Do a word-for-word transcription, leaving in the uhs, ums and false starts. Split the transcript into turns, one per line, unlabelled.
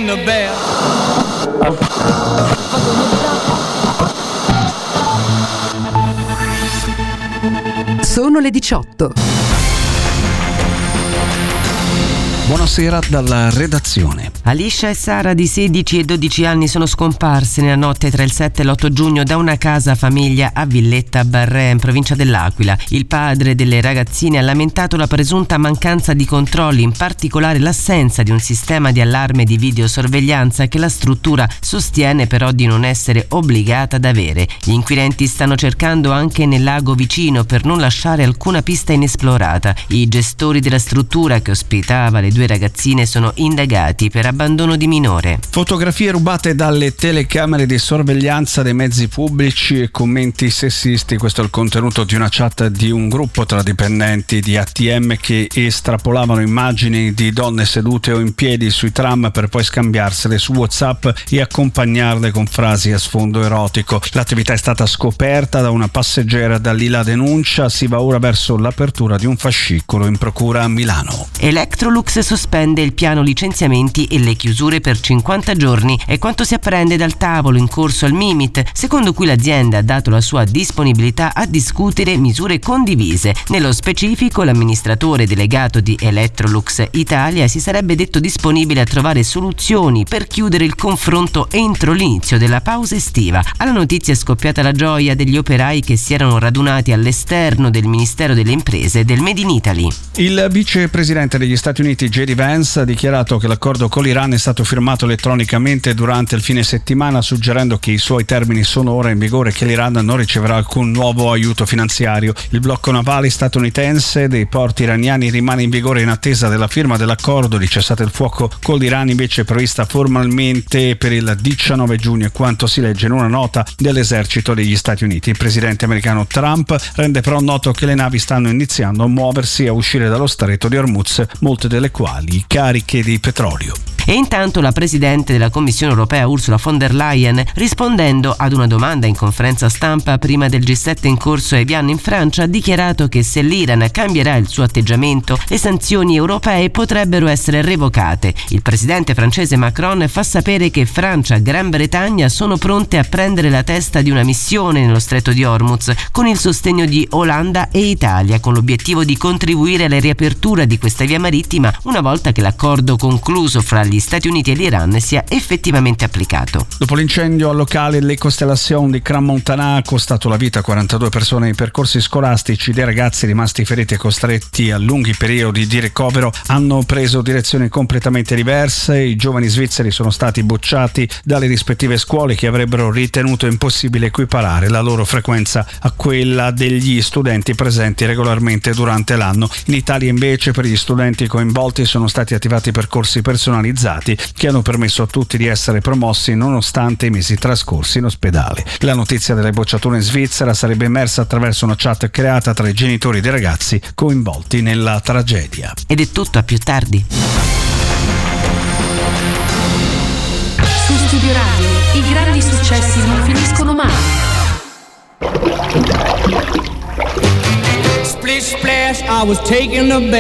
the bell.
Sono le diciotto.
Buonasera dalla redazione.
Alicia e Sara di sedici e dodici anni sono scomparse nella notte tra il sette e l'otto giugno da una casa famiglia a Villetta Barré, in provincia dell'Aquila. Il padre delle ragazzine ha lamentato la presunta mancanza di controlli, in particolare l'assenza di un sistema di allarme di videosorveglianza che la struttura sostiene però di non essere obbligata ad avere. Gli inquirenti stanno cercando anche nel lago vicino per non lasciare alcuna pista inesplorata. I gestori della struttura che ospitava le due ragazzine sono indagati per abbandono di minore.
Fotografie rubate dalle telecamere di sorveglianza dei mezzi pubblici e commenti sessisti. Questo è il contenuto di una chat di un gruppo tra dipendenti di A T M che estrapolavano immagini di donne sedute o in piedi sui tram per poi scambiarsele su WhatsApp e accompagnarle con frasi a sfondo erotico. L'attività è stata scoperta da una passeggera. Da lì la denuncia. Si va ora verso l'apertura di un fascicolo in procura a Milano.
Electrolux sospende il piano licenziamenti e le chiusure per cinquanta giorni. È quanto si apprende dal tavolo in corso al Mimit, secondo cui l'azienda ha dato la sua disponibilità a discutere misure condivise. Nello specifico, l'amministratore delegato di Electrolux Italia si sarebbe detto disponibile a trovare soluzioni per chiudere il confronto entro l'inizio della pausa estiva. Alla notizia è scoppiata la gioia degli operai che si erano radunati all'esterno del Ministero delle Imprese del Made in Italy.
Il vicepresidente degli Stati Uniti J D Vance ha dichiarato che l'accordo con l'Iran è stato firmato elettronicamente durante il fine settimana, suggerendo che i suoi termini sono ora in vigore e che l'Iran non riceverà alcun nuovo aiuto finanziario. Il blocco navale statunitense dei porti iraniani rimane in vigore in attesa della firma dell'accordo di cessate il fuoco con l'Iran, invece prevista formalmente per il diciannove giugno, e quanto si legge in una nota dell'esercito degli Stati Uniti. Il presidente americano Trump rende però noto che le navi stanno iniziando a muoversi e a uscire dallo stretto di Hormuz, molte delle quali cariche di petrolio.
E intanto la presidente della Commissione europea Ursula von der Leyen, rispondendo ad una domanda in conferenza stampa prima del G sette in corso a Evian in Francia, ha dichiarato che se l'Iran cambierà il suo atteggiamento, le sanzioni europee potrebbero essere revocate. Il presidente francese Macron fa sapere che Francia e Gran Bretagna sono pronte a prendere la testa di una missione nello stretto di Hormuz con il sostegno di Olanda e Italia, con l'obiettivo di contribuire alla riapertura di questa via marittima una volta che l'accordo concluso fra gli Stati Uniti e l'Iran sia effettivamente applicato.
Dopo l'incendio al locale Le Constellation di Crans-Montana ha costato la vita a quarantadue persone nei percorsi scolastici. Dei ragazzi rimasti feriti e costretti a lunghi periodi di ricovero hanno preso direzioni completamente diverse. I giovani svizzeri sono stati bocciati dalle rispettive scuole che avrebbero ritenuto impossibile equiparare la loro frequenza a quella degli studenti presenti regolarmente durante l'anno. In Italia invece per gli studenti coinvolti sono stati attivati percorsi personalizzati che hanno permesso a tutti di essere promossi nonostante i mesi trascorsi in ospedale. La notizia delle bocciature in Svizzera sarebbe emersa attraverso una chat creata tra i genitori dei ragazzi coinvolti nella tragedia.
Ed è tutto, a più tardi.
Su Studio Radio, i grandi successi non finiscono mai.
Splish splash, I was taking a bath.